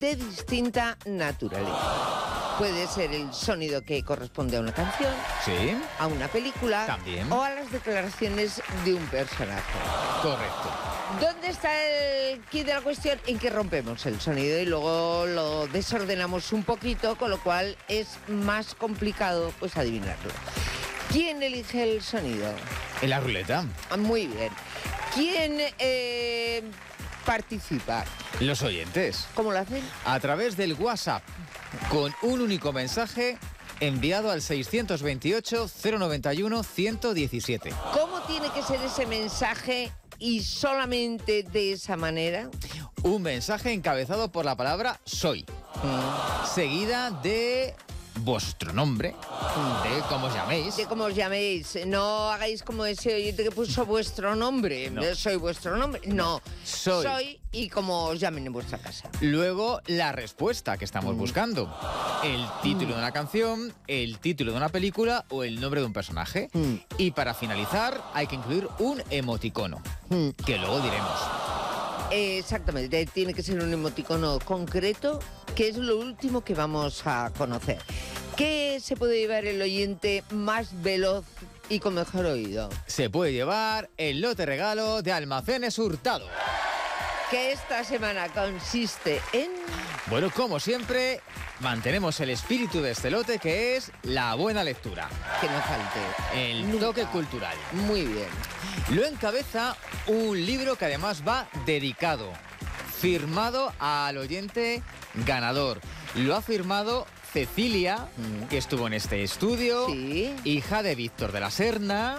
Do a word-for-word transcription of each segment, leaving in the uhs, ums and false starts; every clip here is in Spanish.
de distinta naturaleza. Puede ser el sonido que corresponde a una canción, Sí. a una película También. o a las declaraciones de un personaje. Correcto. ¿Dónde está el kit de la cuestión? En que rompemos el sonido y luego lo desordenamos un poquito, con lo cual es más complicado pues adivinarlo. ¿Quién elige el sonido? En la ruleta. Ah, muy bien. ¿Quién eh, participa? Los oyentes. ¿Cómo lo hacen? A través del WhatsApp, con un único mensaje enviado al seiscientos veintiocho, cero noventa y uno, ciento diecisiete. ¿Cómo tiene que ser ese mensaje y solamente de esa manera? Un mensaje encabezado por la palabra soy, seguida de vuestro nombre, de cómo os llaméis. De cómo os llaméis. No hagáis como ese oyente que puso vuestro nombre. No. Soy vuestro nombre. No. Soy. Soy y como os llamen en vuestra casa. Luego, la respuesta que estamos buscando. El título de una canción, el título de una película o el nombre de un personaje. Mm. Y para finalizar, hay que incluir un emoticono, Mm. que luego diremos. Exactamente. Tiene que ser un emoticono concreto, que es lo último que vamos a conocer. ¿Qué se puede llevar el oyente más veloz y con mejor oído? Se puede llevar el lote regalo de Almacenes Hurtado. Que esta semana consiste en... Bueno, como siempre, mantenemos el espíritu de este lote, que es la buena lectura, Que no falte. el Nunca. toque cultural. Muy bien. Lo encabeza un libro que además va dedicado, firmado al oyente ganador. Lo ha firmado Cecilia, Mm. que estuvo en este estudio, Sí. hija de Víctor de la Serna,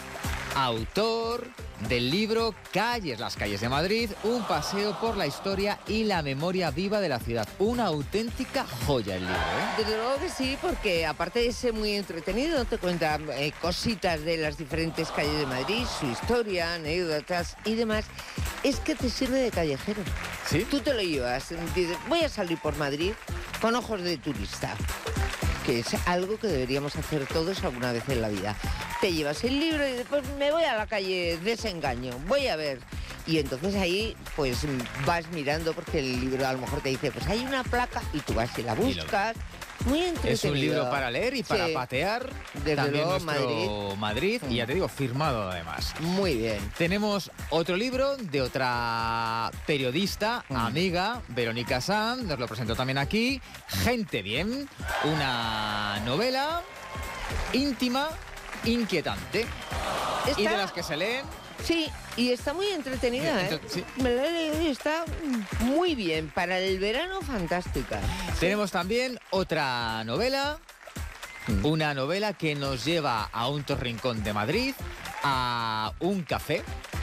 autor del libro Calles, las calles de Madrid, un paseo por la historia y la memoria viva de la ciudad. Una auténtica joya el libro, ¿eh? Desde luego que sí, porque aparte de ser muy entretenido, te cuenta eh, cositas de las diferentes calles de Madrid, su historia, anécdotas y demás. Es que te sirve de callejero. ¿Sí? Tú te lo llevas, dices, voy a salir por Madrid con ojos de turista, que es algo que deberíamos hacer todos alguna vez en la vida. Te llevas el libro y después me voy a la calle Desengaño, voy a ver. Y entonces ahí pues vas mirando, porque el libro a lo mejor te dice, pues hay una placa y tú vas y la buscas. Muy entretenido. Es un libro para leer y para Sí. patear. Desde También luego, nuestro Madrid. Y ya te digo, firmado además. Muy bien. Tenemos otro libro de otra periodista, Mm. amiga, Verónica Sanz, nos lo presento también aquí. Gente bien, una novela íntima, inquietante. Está- Y de las que se leen. Sí, y está muy entretenida, ¿eh? Entonces, sí. Me la he leído y está muy bien. Para el verano, fantástica. Tenemos también otra novela, una novela que nos lleva a un rincón de Madrid, a un café,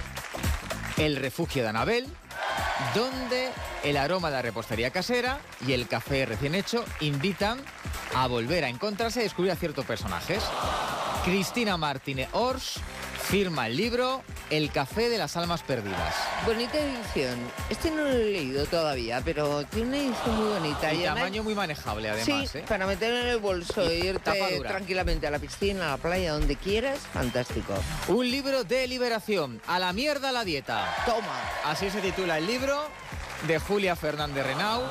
el refugio de Anabel, donde el aroma de la repostería casera y el café recién hecho invitan a volver a encontrarse y descubrir a ciertos personajes. Cristina Martínez Ors firma el libro El café de las almas perdidas. Bonita edición. Este no lo he leído todavía, pero tiene una edición muy bonita. Y además- tamaño muy manejable además, sí, ¿eh? para meterlo en el bolso e irte tapa dura. tranquilamente a la piscina, a la playa, donde quieras. Fantástico. Un libro de liberación. A la mierda la dieta. Toma. Así se titula el libro de Julia Fernández Renau.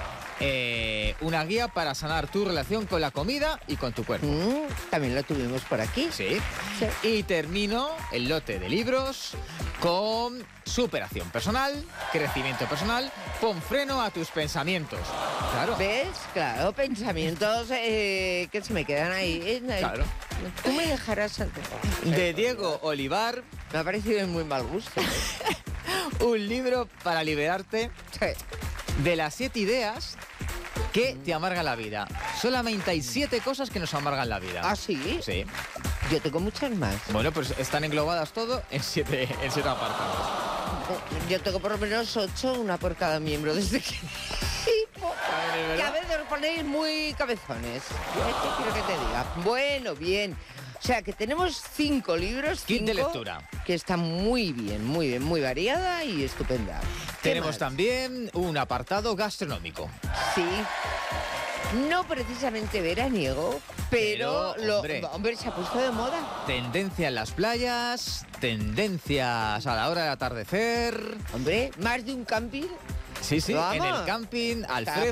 Eh, una guía para sanar tu relación con la comida y con tu cuerpo. Mm, también lo tuvimos por aquí. Sí. Sí. Y termino el lote de libros con superación personal, crecimiento personal, pon freno a tus pensamientos. Claro. ¿Ves? Claro, pensamientos eh, que se me quedan ahí. Eh, Claro. Tú me dejarás... De Diego Olivar, Me ha parecido de muy mal gusto. ¿eh? un libro para liberarte Sí. de las siete ideas que te amargan la vida. Solamente hay siete cosas que nos amargan la vida. ¿Ah, sí? Sí. Yo tengo muchas más. Bueno, pues están englobadas todo en siete, en siete apartados. Yo tengo por lo menos ocho, una por cada miembro desde que... Que a veces os ponéis muy cabezones. ¿Qué quiero que te diga? Bueno, bien. O sea, que tenemos cinco libros. Kit de cinco, lectura. Que está muy bien, muy bien, muy variada y estupenda. ¿Qué Tenemos más? también un apartado gastronómico. Sí. No precisamente veraniego, pero, Pero, lo, hombre. hombre, se ha puesto de moda. Tendencia en las playas, tendencias a la hora del atardecer. Hombre, más de un camping Sí, sí, en el Vamos. camping, al Está fresco.